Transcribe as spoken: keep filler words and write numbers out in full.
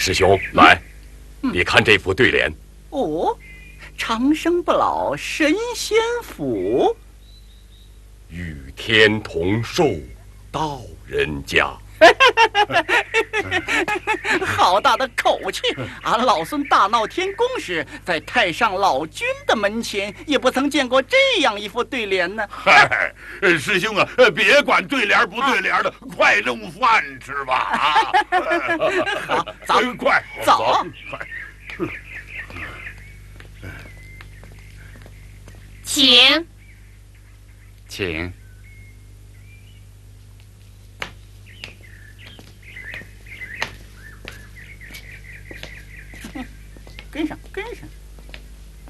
师兄，来，嗯、你看这副对联。 哦，长生不老神仙府， 与天同寿到人家。 好大的口气！俺老孙大闹天宫时，在太上老君的门前，也不曾见过这样一副对联呢。 嗨，师兄啊，别管对联不对联的，啊、快弄饭吃吧！啊， 好，走， 快走， 快。 请， 请。 跟上，跟上。